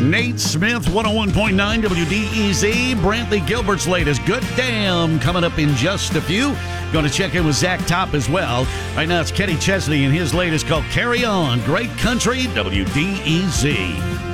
Nate Smith, 101.9 WDEZ. Brantley Gilbert's latest Good Damn coming up in just a few. Going to check in with Zach Top as well. Right now it's Kenny Chesney and his latest called Carry On. Great Country, WDEZ.